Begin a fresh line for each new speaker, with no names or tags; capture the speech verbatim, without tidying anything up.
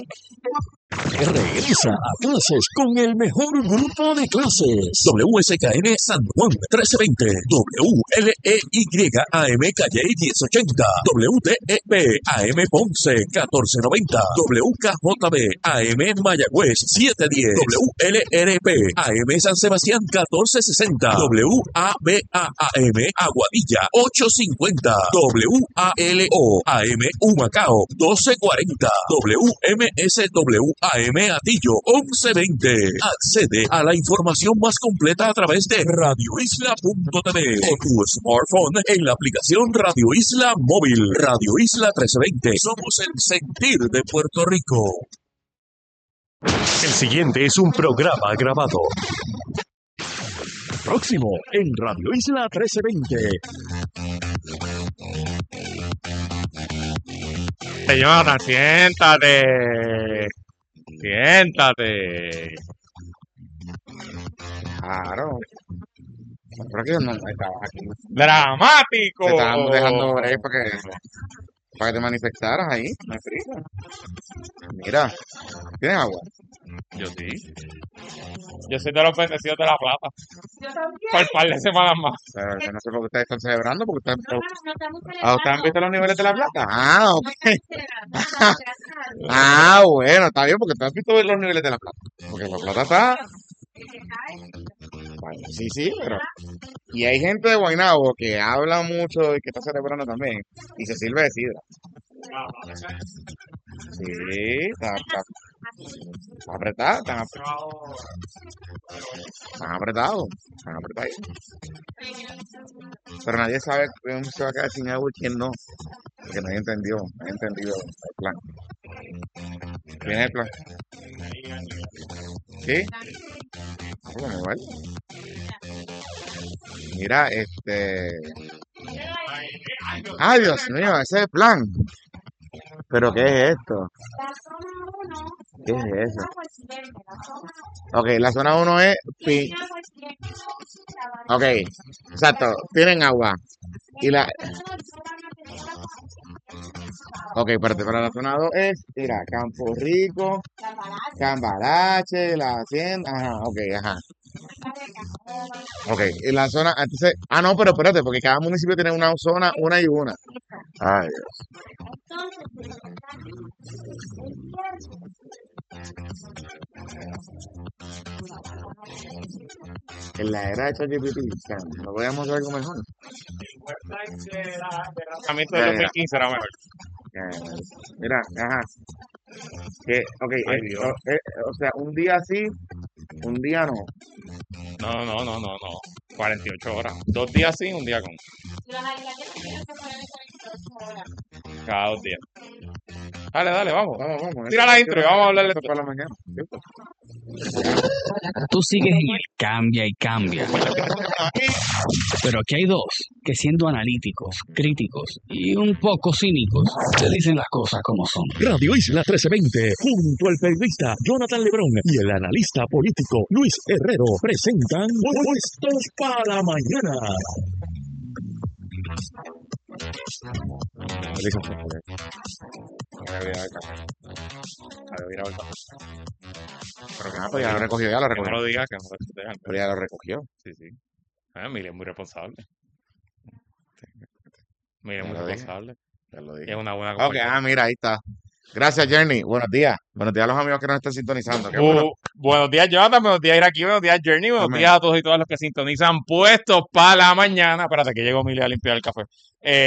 Regresa a clases con el mejor grupo de clases. W S K N San Juan trece veinte, W L E Y A M Calle diez ochenta, W T E B A M Ponce catorce noventa, W K J B A M Mayagüez siete diez, W L R P A M San Sebastián catorce sesenta, W A B A A M Aguadilla ocho cincuenta, W A L O A M Humacao doce cuarenta, W M S W A M Atillo once veinte. Accede a la información más completa a través de radio isla punto t v o tu smartphone en la aplicación Radio Isla Móvil. Radio Isla trece veinte. Somos el sentir de Puerto Rico. El siguiente es un programa grabado. Próximo en Radio Isla trece veinte.
Jonathan, siéntate. Siéntate.
Claro. Pero aquí no estaba aquí.
¡Dramático!
Te estábamos dejando break para que, para que te manifestaras ahí. No es frío. Mira, ¿tienes agua?
Yo sí. Yo soy de los bendecidos de La Plata.
Yo también.
Por un par de semanas más.
Pero yo no sé por qué ustedes están celebrando, porque ustedes... ¿Ah, ustedes han visto los niveles de La Plata? Ah, ok. Ah, bueno, está bien, porque tú has visto los niveles de La Plata. Porque La Plata está... Bueno, sí, sí, pero... Y hay gente de Guaynabo que habla mucho y que está celebrando también. Y se sirve de sidra. Sí, está, está, está apretado, están apretados. Están apretados, están apretados. Pero nadie sabe quién se va a quedar sin agua y quién no. Porque nadie entendió, nadie entendido el plan. ¿Quién es el plan? ¿Sí? Bueno, igual. Mira, este... ¡Ay, Dios mío! Ese es el plan. ¿Pero qué es esto? ¿Qué es eso? Ok, la zona uno es... Pi... Ok, exacto. Tienen agua. Y la... Ok, espérate, para la zona dos es... Mira, Campo Rico, Cambalache, la Hacienda... Ajá, ok, ajá. Ok, y la zona... Entonces... Ah, no, pero espérate, porque cada municipio tiene una zona, una y una. Ay, Dios. En la era de ChatGPT, o sea, no podíamos hacer algo mejor.
A mí todo el dos mil quince era mejor.
Eh, mira, ajá. Que, ok,
Ay,
eh,
Dios.
o, eh, o sea, un día sí, un día no.
No, no, no, no, no. cuarenta y ocho horas. Dos días sí, un día con. Cada dos días. Dale, dale, vamos.
Vamos, vamos.
Tira la intro y vamos a hablar de
esto
esto.
para la mañana. ¿Sí?
Tú sigues en el cambia y cambia. Pero aquí hay dos que, siendo analíticos, críticos y un poco cínicos, te dicen las cosas como son.
Radio Isla trece veinte, junto al periodista Jonathan Lebrón y el analista político Luis Herrero, presentan Puestos para la Mañana.
Feliz cumpleaños. Me había olvidado el café. Me había olvidado el café. Pero que nada, pues ya lo recogió, ya lo
Que no
recogió.
lo digas, que no lo digas.
Pero ya lo recogió.
Sí, sí. Ah, Mire es muy responsable. Mire es
Ya
muy
lo dije.
responsable.
Ya lo
Y
dije.
es una buena
Ok,
compañía.
ah, mira, ahí está. Gracias, Jenny. Buenos días. Buenos días a los amigos que nos están sintonizando. Qué
Bu-
bueno.
buenos días, Jonathan. Buenos días, Iraquí. Buenos días, Journey. Buenos
Amén.
días a todos y todas los que sintonizan puestos para la mañana. Espérate, que llegó Mili a limpiar el café. Eh,